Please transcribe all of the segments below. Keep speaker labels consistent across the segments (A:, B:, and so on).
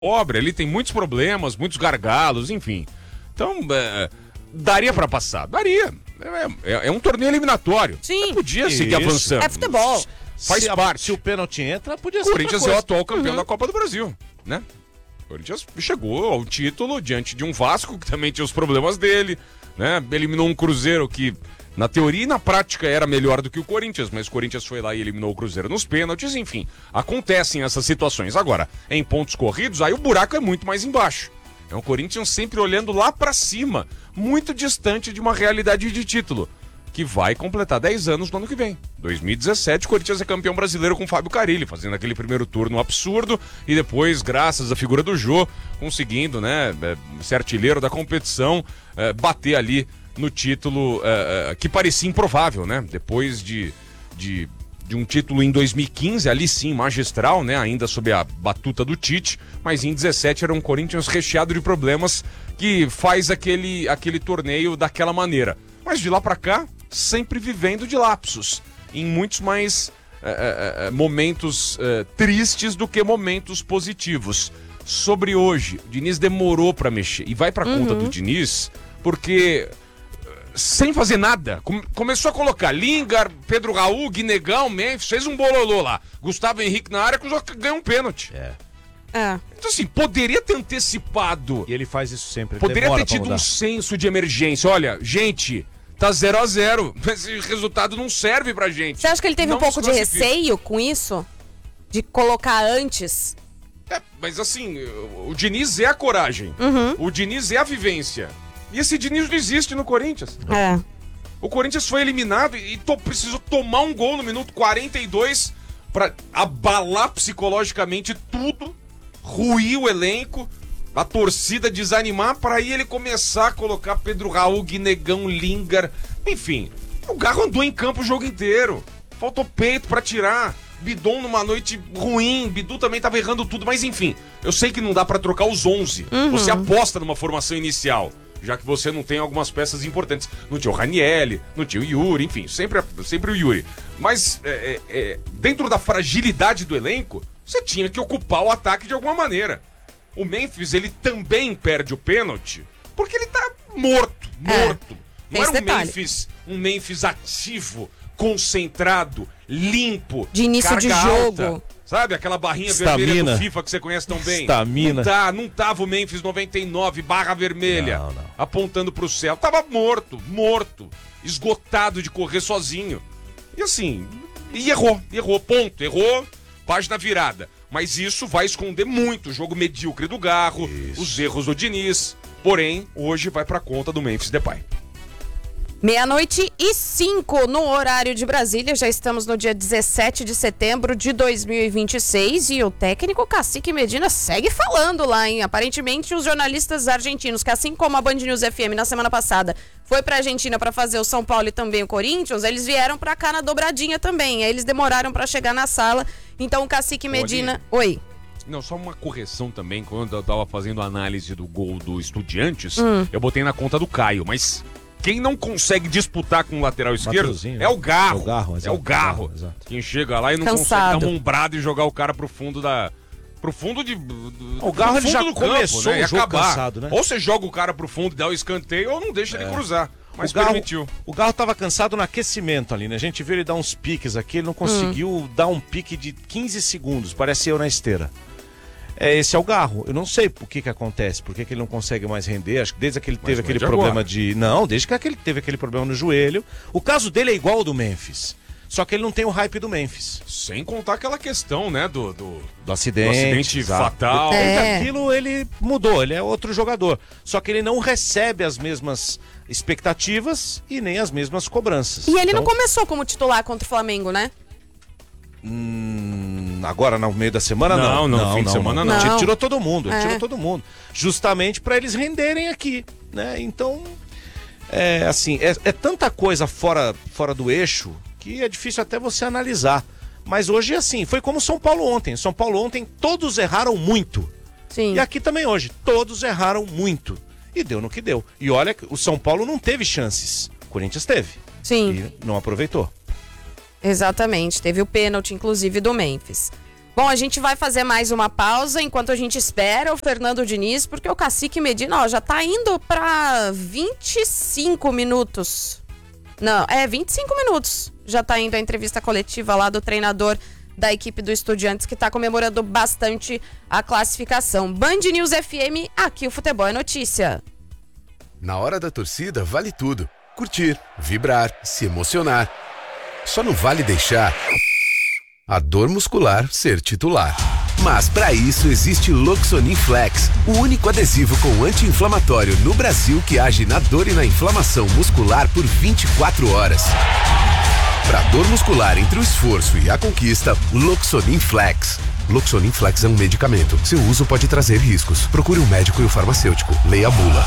A: obra, ele tem muitos problemas, muitos gargalos, enfim. Então, daria pra passar? Daria. É um torneio eliminatório.
B: Sim.
A: Podia seguir avançando.
B: É futebol.
A: Faz parte.
C: Se o pênalti entra, podia
A: O
C: ser
A: Corinthians é o atual campeão da Copa do Brasil, né? O Corinthians chegou ao título diante de um Vasco que também tinha os problemas dele, né? Eliminou um Cruzeiro que, na teoria e na prática, era melhor do que o Corinthians, mas o Corinthians foi lá e eliminou o Cruzeiro nos pênaltis, enfim. Acontecem essas situações. Agora, em pontos corridos, aí o buraco é muito mais embaixo. É o Corinthians sempre olhando lá pra cima, muito distante de uma realidade de título, que vai completar 10 anos no ano que vem. 2017, o Corinthians é campeão brasileiro com o Fábio Carille, fazendo aquele primeiro turno absurdo e depois, graças à figura do Jô, conseguindo, né, ser artilheiro da competição, bater ali no título que parecia improvável, né? Depois de um título em 2015, ali sim, magistral, né? Ainda sob a batuta do Tite, mas em 17 era um Corinthians recheado de problemas que faz aquele torneio daquela maneira. Mas de lá pra cá, sempre vivendo de lapsos, em muitos mais momentos tristes do que momentos positivos. Sobre hoje, o Diniz demorou pra mexer, e vai pra conta do Diniz, porque sem fazer nada, começou a colocar Lingard, Pedro Raul, Guinegão, Memphis, fez um bololô lá, Gustavo Henrique na área, ganhou um pênalti. Então assim, poderia ter antecipado.
C: E ele faz isso sempre.
A: Poderia ter tido um senso de emergência. Olha, gente, tá 0-0. Esse resultado não serve pra gente.
B: Você acha que ele teve um pouco de receio com isso? De colocar antes?
A: Mas assim, o Diniz é a coragem. O Diniz é a vivência. E esse Diniz não existe no Corinthians. O Corinthians foi eliminado e precisou tomar um gol no minuto 42 pra abalar psicologicamente tudo, ruir o elenco, a torcida desanimar, para aí ele começar a colocar Pedro Raul, Guinegão, Lingard, enfim. O Garro andou em campo o jogo inteiro, faltou peito pra tirar, Bidon numa noite ruim, Bidu também tava errando tudo, mas enfim, eu sei que não dá pra trocar os 11, você aposta numa formação inicial, já que você não tem algumas peças importantes. Não tinha o Ranieri, não tinha o Yuri, enfim, sempre o Yuri. Mas dentro da fragilidade do elenco, você tinha que ocupar o ataque de alguma maneira. O Memphis, ele também perde o pênalti porque ele tá morto. Não era um Memphis ativo, concentrado, limpo,
B: de início de jogo.
A: Alta. Sabe, aquela barrinha vermelha do FIFA que você conhece tão bem? Não tava o Memphis 99, barra vermelha, não. Apontando pro céu. Tava morto, esgotado de correr sozinho. E assim, errou, ponto, errou, página virada. Mas isso vai esconder muito o jogo medíocre do Garro, os erros do Diniz. Porém, hoje vai pra conta do Memphis Depay.
B: 12:05 no horário de Brasília, já estamos no dia 17 de setembro de 2026 e o técnico Cacique Medina segue falando lá, hein? Aparentemente os jornalistas argentinos, que assim como a Band News FM na semana passada foi pra Argentina pra fazer o São Paulo e também o Corinthians, eles vieram pra cá na dobradinha também, aí eles demoraram pra chegar na sala, então o Cacique Medina... Oi.
A: Não, só uma correção também, quando eu tava fazendo a análise do gol do Estudiantes, eu botei na conta do Caio, mas... Quem não consegue disputar com o lateral esquerdo é o Garro. É o Garro. Quem chega lá e não consegue dar uma umbrada e jogar o cara pro fundo
C: o Garro ele já começou
A: campo, né?
C: o jogo cansado, né?
A: Ou você joga o cara pro fundo e dá o escanteio, ou não deixa ele cruzar. Mas permitiu.
C: O Garro tava cansado no aquecimento ali, né? A gente viu ele dar uns piques aqui, ele não conseguiu dar um pique de 15 segundos, parece eu na esteira. Esse é o Garro. Eu não sei o que acontece, por que ele não consegue mais render. Acho que desde que ele teve aquele problema desde que ele teve aquele problema no joelho. O caso dele é igual ao do Memphis. Só que ele não tem o hype do Memphis.
A: Sem contar aquela questão, né, do
C: acidente
A: fatal.
C: Aquilo ele mudou, ele é outro jogador. Só que ele não recebe as mesmas expectativas e nem as mesmas cobranças.
B: E ele não começou como titular contra o Flamengo, né?
C: Agora no meio da semana
A: não. No fim de semana não.
C: Ele tirou todo mundo, justamente para eles renderem aqui, né? Então, é tanta coisa fora do eixo que é difícil até você analisar. Mas hoje é assim, foi como São Paulo ontem. São Paulo ontem todos erraram muito.
B: Sim.
C: E aqui também hoje, todos erraram muito. E deu no que deu. E olha, o São Paulo não teve chances. O Corinthians teve.
B: Sim.
C: E não aproveitou.
B: Exatamente, teve o pênalti, inclusive, do Memphis. Bom, a gente vai fazer mais uma pausa enquanto a gente espera o Fernando Diniz, porque o Cacique Medina, ó, já tá indo pra 25 minutos. Não, 25 minutos. Já tá indo a entrevista coletiva lá do treinador da equipe do Estudiantes, que tá comemorando bastante a classificação. Band News FM, aqui o futebol é notícia.
D: Na hora da torcida, vale tudo. Curtir, vibrar, se emocionar. Só não vale deixar a dor muscular ser titular. Mas para isso existe Loxonin Flex, o único adesivo com anti-inflamatório no Brasil que age na dor e na inflamação muscular por 24 horas. Para dor muscular entre o esforço e a conquista, Loxonin Flex. Loxonin Flex é um medicamento. Seu uso pode trazer riscos. Procure um médico e o farmacêutico. Leia a bula.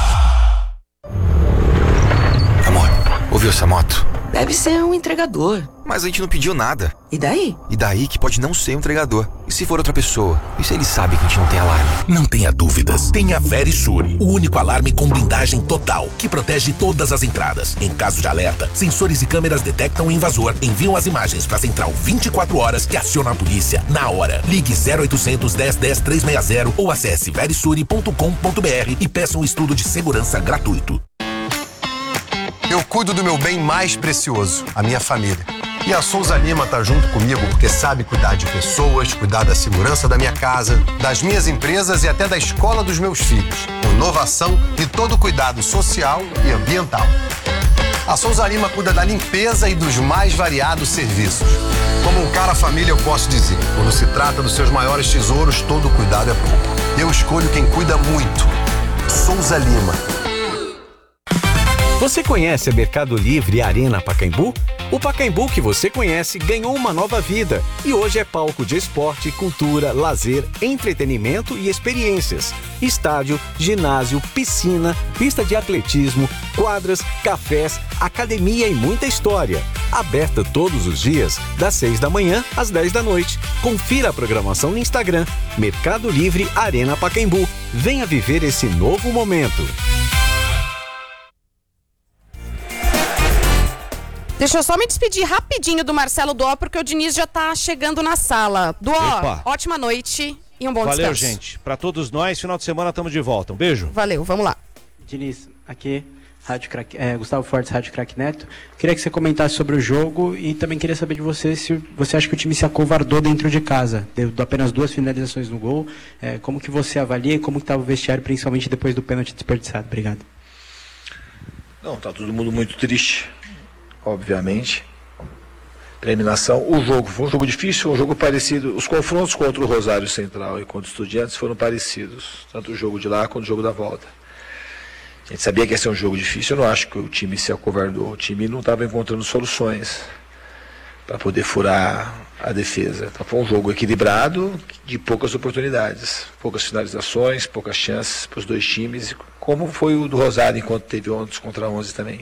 E: Amor, ouviu essa moto?
F: Deve ser um entregador.
E: Mas a gente não pediu nada.
F: E daí?
E: E daí que pode não ser um entregador. E se for outra pessoa? E se ele sabe que a gente não tem alarme?
G: Não tenha dúvidas. Tenha Verisure, o único alarme com blindagem total, que protege todas as entradas. Em caso de alerta, sensores e câmeras detectam o invasor, enviam as imagens para a central 24 horas que aciona a polícia na hora. Ligue 0800 10 10 360 ou acesse verisure.com.br e peça um estudo de segurança gratuito.
H: Eu cuido do meu bem mais precioso, a minha família. E a Souza Lima tá junto comigo porque sabe cuidar de pessoas, cuidar da segurança da minha casa, das minhas empresas e até da escola dos meus filhos. Com inovação e todo cuidado social e ambiental. A Souza Lima cuida da limpeza e dos mais variados serviços. Como um cara família, eu posso dizer, quando se trata dos seus maiores tesouros, todo cuidado é pouco. Eu escolho quem cuida muito. Souza Lima.
I: Você conhece a Mercado Livre Arena Pacaembu? O Pacaembu que você conhece ganhou uma nova vida e hoje é palco de esporte, cultura, lazer, entretenimento e experiências. Estádio, ginásio, piscina, pista de atletismo, quadras, cafés, academia e muita história. Aberta todos os dias, das 6 da manhã às 10 da noite. Confira a programação no Instagram, Mercado Livre Arena Pacaembu. Venha viver esse novo momento.
B: Deixa eu só me despedir rapidinho do Marcelo Duó, porque o Diniz já tá chegando na sala. Duó, ótima noite e um bom descanso.
C: Valeu, gente. Para todos nós, final de semana estamos de volta. Um beijo.
B: Valeu, vamos lá.
J: Diniz, aqui, Rádio Crack, Gustavo Fortes, Rádio Crack Neto. Queria que você comentasse sobre o jogo e também queria saber de você se você acha que o time se acovardou dentro de casa. Deu apenas 2 finalizações no gol. Como que você avalia e como que estava o vestiário, principalmente depois do pênalti desperdiçado? Obrigado.
K: Não, tá todo mundo muito triste. Obviamente, a eliminação, o jogo foi um jogo difícil, um jogo parecido, os confrontos contra o Rosário Central e contra os Estudiantes foram parecidos, tanto o jogo de lá quanto o jogo da volta. A gente sabia que ia ser um jogo difícil, eu não acho que o time se acovardou, o time não estava encontrando soluções para poder furar a defesa. Então foi um jogo equilibrado, de poucas oportunidades, poucas finalizações, poucas chances para os dois times, como foi o do Rosário enquanto teve 11 contra 11 também.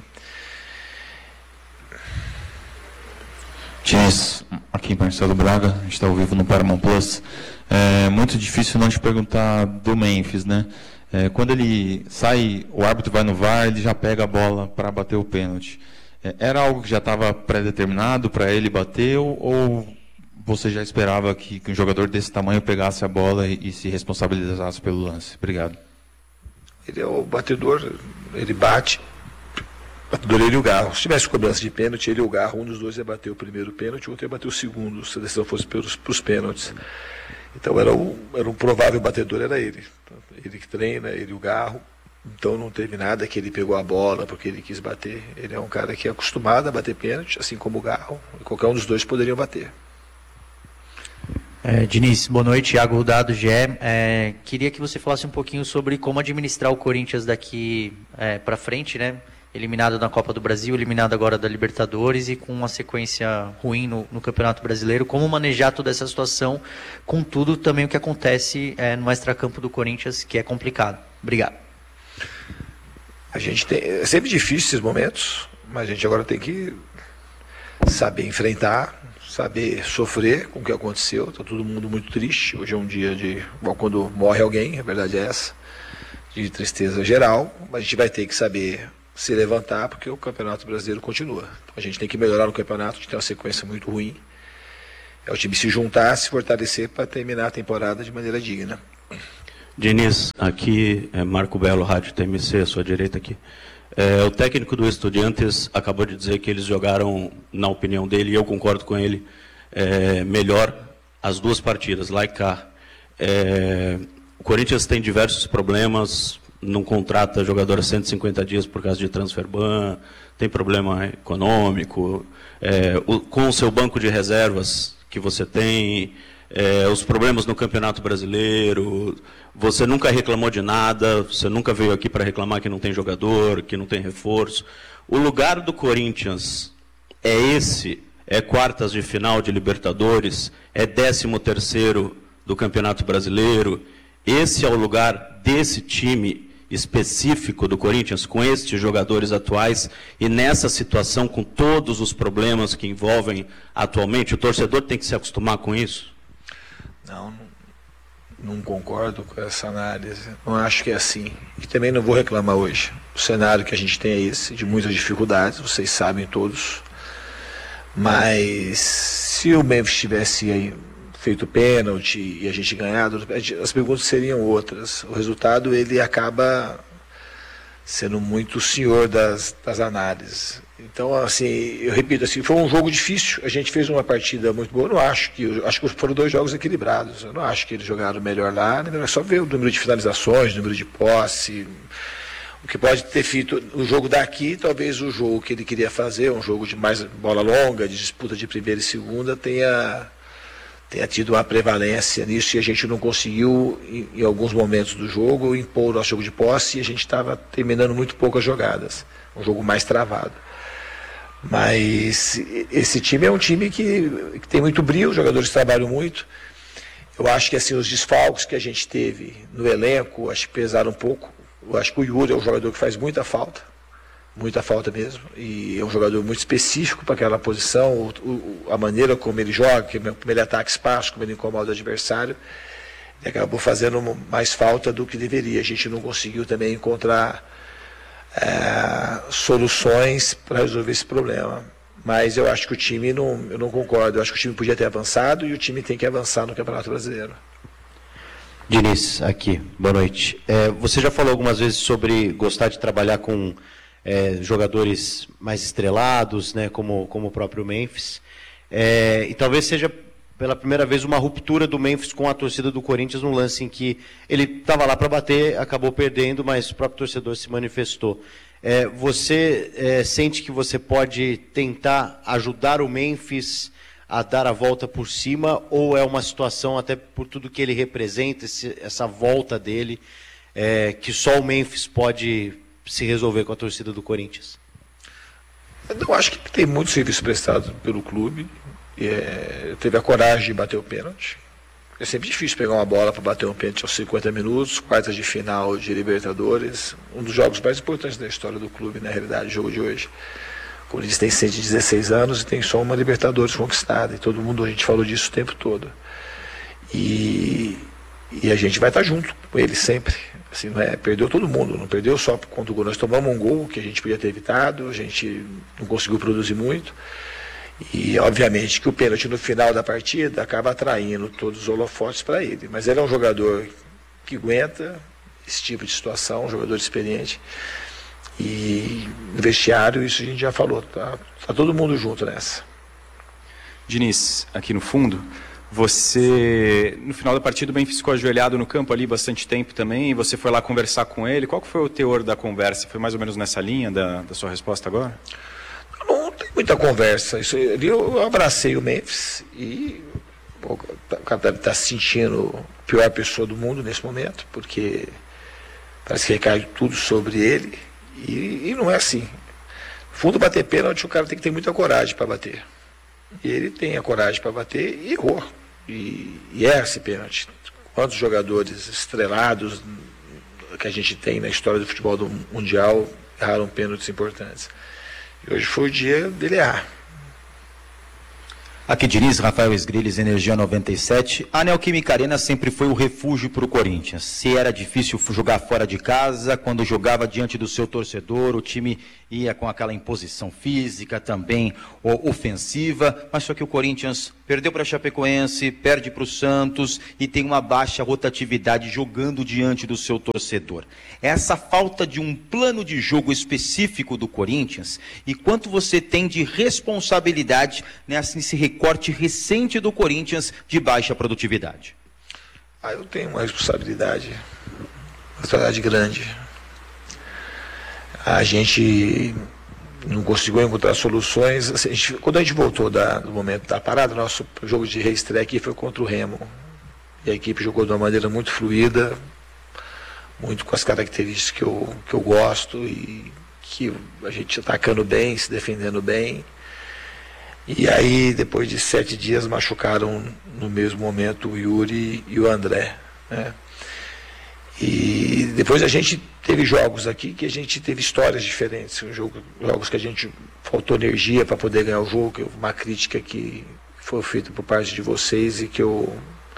L: Diniz, aqui em Marcelo Braga, a gente está ao vivo no Paramount Plus. É muito difícil não te perguntar do Memphis, né? Quando ele sai, o árbitro vai no VAR, ele já pega a bola para bater o pênalti. Era algo que já estava pré-determinado para ele bater ou você já esperava que um jogador desse tamanho pegasse a bola e se responsabilizasse pelo lance? Obrigado.
K: Ele é o batedor, ele bate. Ele e o Garro. Se tivesse cobrança de pênalti, ele e o Garro, um dos dois ia bater o primeiro pênalti, o outro ia bater o segundo, se a decisão fosse para os pênaltis. Então era um provável batedor, era ele. Ele que treina, ele e o Garro. Então não teve nada que ele pegou a bola porque ele quis bater. Ele é um cara que é acostumado a bater pênalti, assim como o Garro. E qualquer um dos dois poderiam bater.
M: Diniz, boa noite, Iago Rudado, GE. Queria que você falasse um pouquinho sobre como administrar o Corinthians daqui para frente, né? Eliminado na Copa do Brasil, eliminado agora da Libertadores e com uma sequência ruim no Campeonato Brasileiro. Como manejar toda essa situação, com tudo também o que acontece no extracampo do Corinthians, que é complicado. Obrigado.
K: É sempre difícil esses momentos, mas a gente agora tem que saber enfrentar, saber sofrer com o que aconteceu. Está todo mundo muito triste. Hoje é um dia igual quando morre alguém, a verdade é essa, de tristeza geral, mas a gente vai ter que saber se levantar, porque o Campeonato Brasileiro continua. Então, a gente tem que melhorar no campeonato, a gente tem uma sequência muito ruim. É o time se juntar, se fortalecer para terminar a temporada de maneira digna.
N: Diniz, aqui é Marco Belo, Rádio TMC, à sua direita aqui. O técnico do Estudiantes acabou de dizer que eles jogaram, na opinião dele, e eu concordo com ele, melhor as duas partidas, lá e cá. O Corinthians tem diversos problemas, não contrata jogador a 150 dias por causa de transfer ban, tem problema econômico, com o seu banco de reservas que você tem, os problemas no Campeonato Brasileiro, você nunca reclamou de nada, você nunca veio aqui para reclamar que não tem jogador, que não tem reforço. O lugar do Corinthians é esse, é quartas de final de Libertadores, é 13º do Campeonato Brasileiro. Esse é o lugar desse time específico do Corinthians, com estes jogadores atuais, e nessa situação, com todos os que envolvem atualmente, o torcedor tem que se acostumar com isso?
K: Não concordo com essa análise. Não acho que é assim. E também não vou reclamar hoje. O cenário que a gente tem é esse, de muitas dificuldades, vocês sabem todos. Mas se o Memphis tivesse aí feito pênalti e a gente ganhado, as perguntas seriam outras. O resultado, ele acaba sendo muito o senhor das análises. Então, assim, eu repito, assim, foi um jogo difícil, a gente fez uma partida muito boa, acho que foram 2 jogos equilibrados, eu não acho que eles jogaram melhor lá, é só ver o número de finalizações, o número de posse, o que pode ter feito o jogo daqui, talvez o jogo que ele queria fazer, um jogo de mais bola longa, de disputa de primeira e segunda, tenha tido uma prevalência nisso, e a gente não conseguiu, em alguns momentos do jogo, impor o nosso jogo de posse, e a gente estava terminando muito poucas jogadas, um jogo mais travado. Mas esse time é um time que tem muito brilho, os jogadores trabalham muito. Eu acho que assim, os desfalques que a gente teve no elenco, acho que pesaram um pouco. Eu acho que o Yuri é um jogador que faz muita falta mesmo, e é um jogador muito específico para aquela posição, a maneira como ele joga, como ele ataca espaço, como ele incomoda o adversário, ele acabou fazendo mais falta do que deveria. A gente não conseguiu também encontrar soluções para resolver esse problema. Mas eu acho que o time, eu não concordo, eu acho que o time podia ter avançado e o time tem que avançar no Campeonato Brasileiro.
O: Diniz, aqui, boa noite. Você já falou algumas vezes sobre gostar de trabalhar com jogadores mais estrelados, né, como o próprio Memphis, e talvez seja pela primeira vez uma ruptura do Memphis com a torcida do Corinthians, num lance em que ele estava lá para bater, acabou perdendo, mas o próprio torcedor se manifestou. Você sente que você pode tentar ajudar o Memphis a dar a volta por cima, ou é uma situação, até por tudo que ele representa, essa volta dele, que só o Memphis pode se resolver com a torcida do Corinthians?
K: Eu acho que tem muito serviço prestado pelo clube. Teve a coragem de bater o pênalti. É sempre difícil pegar uma bola para bater um pênalti aos 50 minutos, quartas de final de Libertadores, um dos jogos mais importantes da história do clube, na realidade, o jogo de hoje. O Corinthians tem 116 anos e tem só uma Libertadores conquistada, e todo mundo, a gente falou disso o tempo todo. E a gente vai estar junto com ele sempre. Assim, perdeu todo mundo, não perdeu só contra o gol. Nós tomamos um gol que a gente podia ter evitado, a gente não conseguiu produzir muito. E, obviamente, que o pênalti no final da partida acaba atraindo todos os holofotes para ele. Mas ele é um jogador que aguenta esse tipo de situação, um jogador experiente. E no vestiário, isso a gente já falou, tá todo mundo junto nessa.
P: Diniz, aqui no fundo, você, no final da partida, o Memphis ficou ajoelhado no campo ali bastante tempo também, e você foi lá conversar com ele. Qual que foi o teor da conversa? Foi mais ou menos nessa linha da sua resposta agora?
K: Não tem muita conversa. Eu abracei o Memphis e o cara deve estar se sentindo a pior pessoa do mundo nesse momento, porque parece que recai tudo sobre ele, e não é assim. Fundo, bater pênalti, o cara tem que ter muita coragem para bater. E ele tem a coragem para bater e errou. E erra esse pênalti. Quantos jogadores estrelados que a gente tem na história do futebol do mundial erraram pênaltis importantes? E hoje foi o dia dele errar.
Q: Aqui Diniz, Rafael Esgrilles, Energia 97. A Neoquímica Arena sempre foi o refúgio para o Corinthians. Se era difícil jogar fora de casa, quando jogava diante do seu torcedor, o time ia com aquela imposição física, também ofensiva, mas só que o Corinthians perdeu para a Chapecoense, perde para o Santos e tem uma baixa rotatividade jogando diante do seu torcedor. Essa falta de um plano de jogo específico do Corinthians e quanto você tem de responsabilidade nesse recorte recente do Corinthians de baixa produtividade?
K: Eu tenho uma responsabilidade grande. A gente não conseguiu encontrar soluções. Assim, quando a gente voltou do momento da parada, nosso jogo de reestreia aqui foi contra o Remo. E a equipe jogou de uma maneira muito fluida, muito com as características que eu gosto, e que a gente atacando bem, se defendendo bem. E aí, depois de 7 dias, machucaram no mesmo momento o Yuri e o André, né? E depois a gente teve jogos aqui que a gente teve histórias diferentes, jogos que a gente faltou energia para poder ganhar o jogo, uma crítica que foi feita por parte de vocês e que eu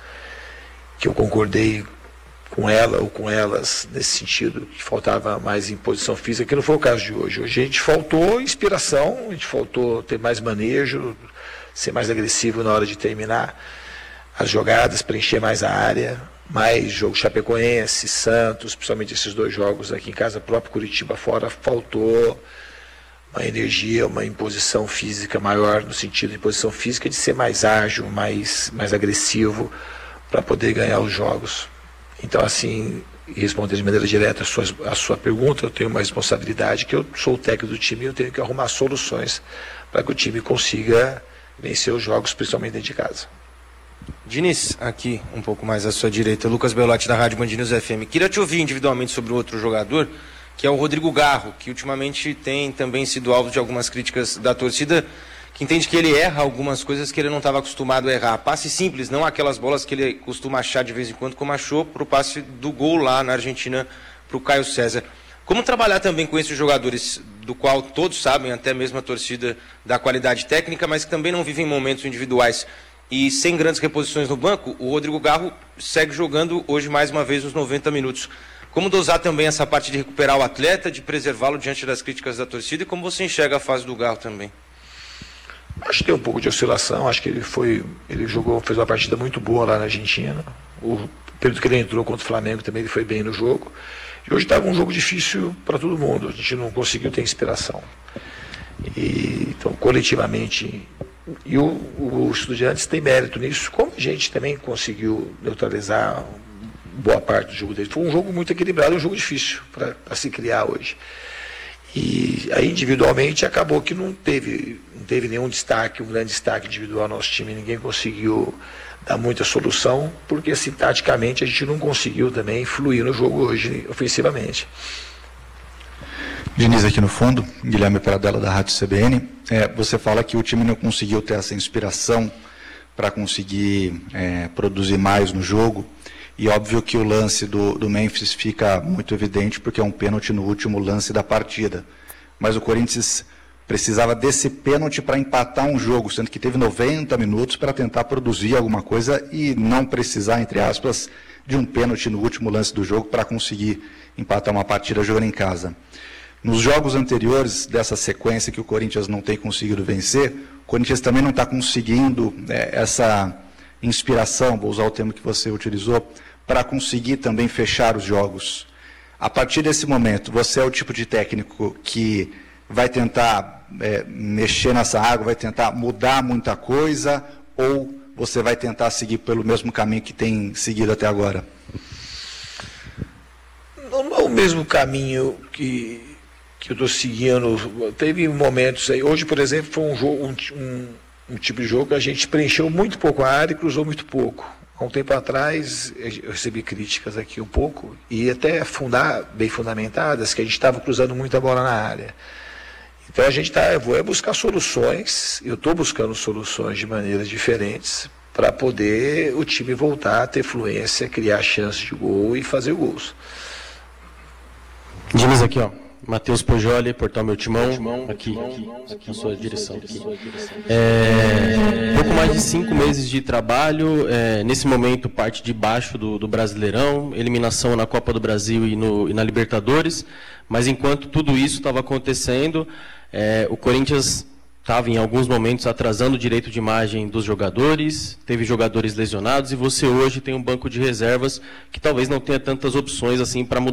K: concordei com ela ou com elas nesse sentido, que faltava mais imposição física, que não foi o caso de hoje. Hoje a gente faltou inspiração, a gente faltou ter mais manejo, ser mais agressivo na hora de terminar as jogadas, preencher mais a área. Mais jogo Chapecoense, Santos, principalmente esses 2 jogos aqui em casa, próprio Curitiba fora, faltou uma energia, uma imposição física maior, no sentido de imposição física de ser mais ágil, mais agressivo, para poder ganhar os jogos. Então, assim, respondendo de maneira direta a sua pergunta, eu tenho uma responsabilidade, que eu sou o técnico do time e eu tenho que arrumar soluções para que o time consiga vencer os jogos, principalmente dentro de casa.
R: Diniz, aqui um pouco mais à sua direita, Lucas Belotti da Rádio Band News FM. Queria te ouvir individualmente sobre o outro jogador, que é o Rodrigo Garro, que ultimamente tem também sido alvo de algumas críticas da torcida, que entende que ele erra algumas coisas que ele não estava acostumado a errar. Passe simples, não aquelas bolas que ele costuma achar de vez em quando, como achou para o passe do gol lá na Argentina para o Caio César. Como trabalhar também com esses jogadores, do qual todos sabem, até mesmo a torcida, da qualidade técnica, mas que também não vivem momentos individuais? E sem grandes reposições no banco, o Rodrigo Garro segue jogando hoje mais uma vez os 90 minutos. Como dosar também essa parte de recuperar o atleta, de preservá-lo diante das críticas da torcida, e como você enxerga a fase do Garro também?
K: Acho que tem um pouco de oscilação, acho que ele fez uma partida muito boa lá na Argentina. O período que ele entrou contra o Flamengo também ele foi bem no jogo. E hoje estava um jogo difícil para todo mundo, a gente não conseguiu ter inspiração. Então, coletivamente... E o Estudiantes tem mérito nisso, como a gente também conseguiu neutralizar boa parte do jogo dele. Foi um jogo muito equilibrado, um jogo difícil para se criar hoje. E aí, individualmente, acabou que não teve nenhum destaque, um grande destaque individual no nosso time, ninguém conseguiu dar muita solução, porque assim, taticamente a gente não conseguiu também fluir no jogo hoje, ofensivamente.
Q: Diniz aqui no fundo, Guilherme Paradella da Rádio CBN. Você fala que o time não conseguiu ter essa inspiração para conseguir produzir mais no jogo. E óbvio que o lance do Memphis fica muito evidente porque é um pênalti no último lance da partida. Mas o Corinthians precisava desse pênalti para empatar um jogo, sendo que teve 90 minutos para tentar produzir alguma coisa e não precisar, entre aspas, de um pênalti no último lance do jogo para conseguir empatar uma partida jogando em casa. Nos jogos anteriores dessa sequência que o Corinthians não tem conseguido vencer, o Corinthians também não está conseguindo essa inspiração, vou usar o termo que você utilizou, para conseguir também fechar os jogos. A partir desse momento, você é o tipo de técnico que vai tentar mexer nessa água, vai tentar mudar muita coisa, ou você vai tentar seguir pelo mesmo caminho que tem seguido até agora?
K: Não é o mesmo caminho que eu estou seguindo. Teve momentos aí, hoje, por exemplo, foi um tipo de jogo que a gente preencheu muito pouco a área e cruzou muito pouco. Há um tempo atrás, eu recebi críticas aqui um pouco, e até bem fundamentadas, que a gente estava cruzando muita bola na área. Então a gente eu vou buscar soluções, eu estou buscando soluções de maneiras diferentes, para poder o time voltar a ter fluência, criar chances de gol e fazer gols.
R: Diniz aqui,
S: Matheus Pojoli, Portal Meu Timão, aqui na sua direção. Pouco mais de 5 meses de trabalho, nesse momento parte de baixo do Brasileirão, eliminação na Copa do Brasil e na Libertadores, mas enquanto tudo isso estava acontecendo, o Corinthians estava em alguns momentos atrasando o direito de imagem dos jogadores, teve jogadores lesionados e você hoje tem um banco de reservas que talvez não tenha tantas opções assim para mudar